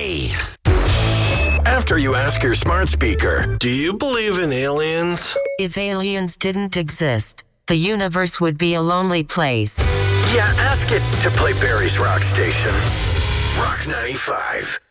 Hey! After you ask your smart speaker, do you believe in aliens? If aliens didn't exist, the universe would be a lonely place. Yeah, ask it to play Barry's Rock Station. Rock 95.